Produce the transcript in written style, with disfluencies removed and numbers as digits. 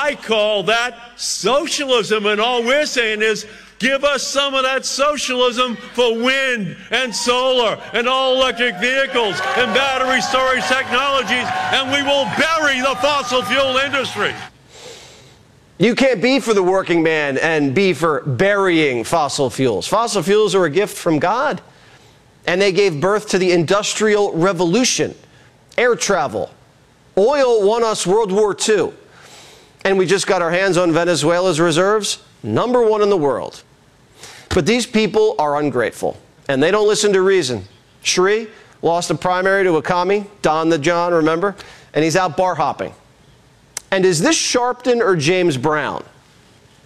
I call that socialism, and all we're saying is give us some of that socialism for wind and solar and all-electric vehicles and battery storage technologies, and we will bury the fossil fuel industry. You can't be for the working man and be for burying fossil fuels. Fossil fuels are a gift from God, and they gave birth to the Industrial Revolution, air travel. Oil won us World War II, and we just got our hands on Venezuela's reserves, #1 in the world. But these people are ungrateful, and they don't listen to reason. Sri lost a primary to a commie, Don the John, remember? And he's out bar hopping. And is this Sharpton or James Brown?